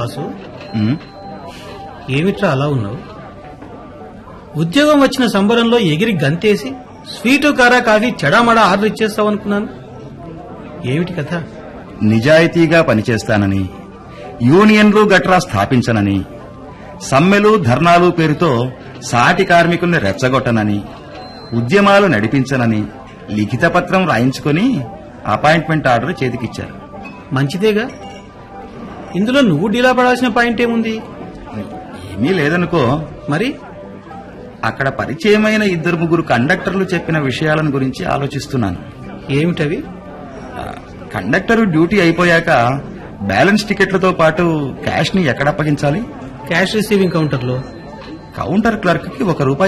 వాసు, ఉమ్, ఏమిట్రా అలా ఉన్నావు? ఉద్యోగం వచ్చిన సంబరంలో ఎగిరి గంతేసి స్వీటు కారా కాఫీ చెడామడా ఆర్డర్ ఇచ్చేస్తావు అనుకున్నాను. ఏమిటి కథ? నిజాయితీగా పనిచేస్తానని, యూనియన్లు గట్రా స్థాపించనని, సమ్మెలు ధర్నాలు పేరుతో సాటి కార్మికుల్ని రెచ్చగొట్టనని, ఉద్యమాలు నడిపించనని లిఖిత పత్రం రాయించుకుని అపాయింట్మెంట్ ఆర్డర్ చేతికిచ్చారు. మంచిదేగా. ఇందులో నువ్వు డీలా పడాల్సిన పాయింట్ ఏముంది? ఏమీ లేదనుకో. మరి అక్కడ పరిచయమైన 2-3 కండక్టర్లు చెప్పిన విషయాలను గురించి ఆలోచిస్తున్నాను. ఏమిటవి? కండక్టరు డ్యూటీ అయిపోయాక బ్యాలెన్స్ టికెట్లతో పాటు క్యాష్ ని ఎక్కడ అప్పగించాలి? క్యాష్ రిసీవింగ్ కౌంటర్లో. కౌంటర్ క్లర్క్ కి ₹1